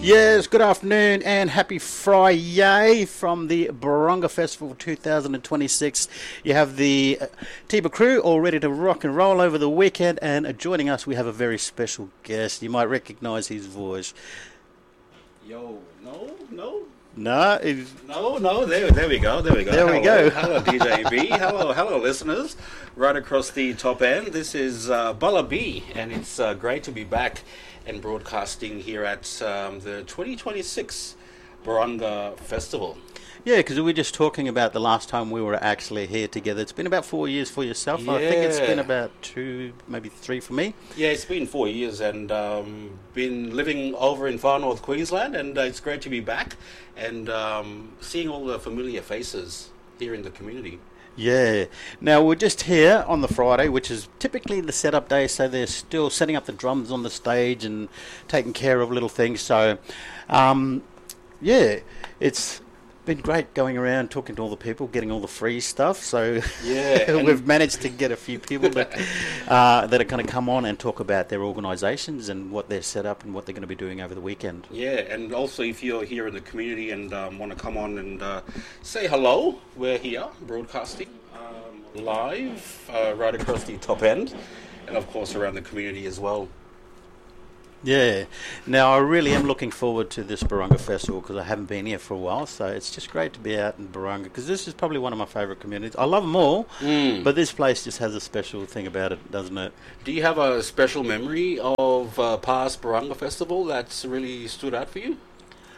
Yes, good afternoon and happy Friday from the Barunga Festival 2026. You have the Tiba crew all ready to rock and roll over the weekend, and joining us we have a very special guest. You might recognise his voice. Yo, no. No, There we go. There we go. Hello, DJ B. hello, listeners. Right across the top end, this is Bala B, and it's great to be back and broadcasting here at the 2026 Barunga Festival. Yeah, because we were just talking about the last time we were actually here together. It's been about 4 years for yourself. Yeah. I think it's been about 2, maybe 3 for me. Yeah, it's been 4 years and been living over in far north Queensland, and it's great to be back and seeing all the familiar faces here in the community. Yeah. Now, we're just here on the Friday, which is typically the setup day, so they're still setting up the drums on the stage and taking care of little things. So, yeah, it's been great going around talking to all the people, getting all the free stuff. So Yeah, we've managed to get a few people that are going to come on and talk about their organisations and what they're set up and what they're going to be doing over the weekend. Yeah, and also if you're here in the community and want to come on and say hello, we're here broadcasting live right across the top end, and of course around the community as well. Yeah. Now, I really am looking forward to this Barunga Festival because I haven't been here for a while, so it's just great to be out in Barunga because this is probably one of my favourite communities. I love them all, but this place just has a special thing about it, doesn't it? Do you have a special memory of past Barunga Festival that's really stood out for you?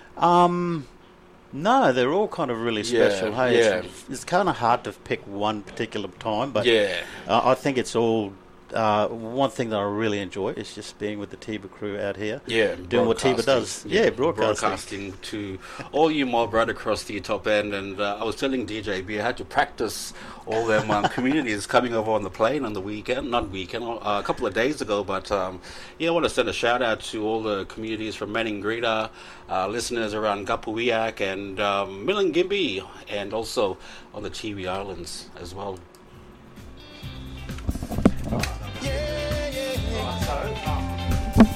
No, they're all kind of really special. Hey, yeah. It's kind of hard to pick one particular time, but Yeah. I think it's all... one thing that I really enjoy is just being with the Tiba crew out here. Yeah, doing what Tiba does. Yeah, broadcasting. to all you mob right across the top end. And I was telling DJ B I had to practice all them communities coming over on the plane on the weekend, a couple of days ago. But yeah, I want to send a shout out to all the communities from Maningrida, listeners around Gapuiak and Milingimbi, and also on the Tiwi Islands as well.